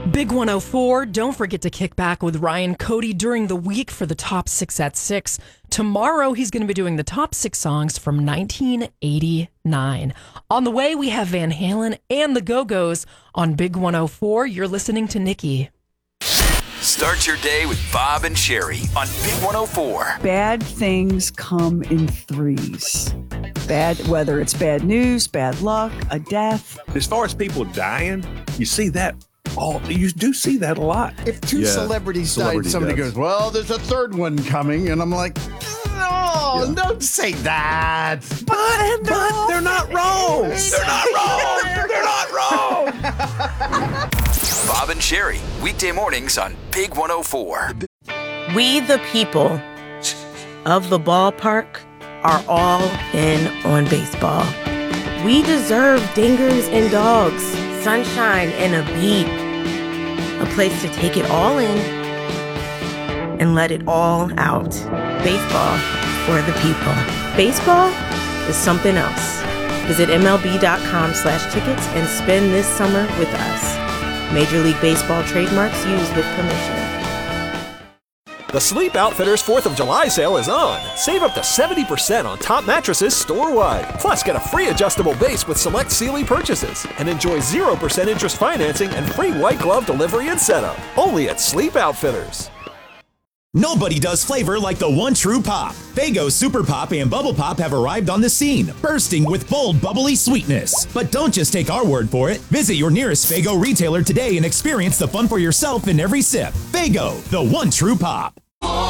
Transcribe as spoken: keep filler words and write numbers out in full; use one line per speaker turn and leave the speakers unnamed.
Big one oh four, don't forget to kick back with Ryan Cody during the week for the top six at six. Tomorrow, he's going to be doing the top six songs from nineteen eighty-nine. On the way, we have Van Halen and the Go-Go's on Big one oh four. You're listening to Nikki.
Start your day with Bob and Sherry on Big one oh four.
Bad things come in threes. Bad, whether it's bad news, bad luck, a death.
As far as people dying, you see that. Oh, you do see that a lot.
If two
Yeah,
celebrities
celebrity
died, somebody
deaths.
goes, well, there's a third one coming. And I'm like, no,
Yeah.
don't say that.
But, but they're not wrong. They're not wrong. They're not wrong.
Bob and Sherry, weekday mornings on Big one oh four.
We, the people of the ballpark, are all in on baseball. We deserve dingers and dogs, sunshine and a beat, a place to take it all in and let it all out. Baseball for the people. Baseball is something else. Visit MLB.com slash tickets and spend this summer with us. Major League Baseball trademarks used with permission.
The Sleep Outfitters fourth of July sale is on. Save up to seventy percent on top mattresses store-wide. Plus, get a free adjustable base with select Sealy purchases. And enjoy zero percent interest financing and free white glove delivery and setup. Only at Sleep Outfitters.
Nobody does flavor like the one true pop. Faygo Super Pop and Bubble Pop have arrived on the scene, bursting with bold, bubbly sweetness. But don't just take our word for it. Visit your nearest Faygo retailer today and experience the fun for yourself in every sip. Faygo, the one true pop.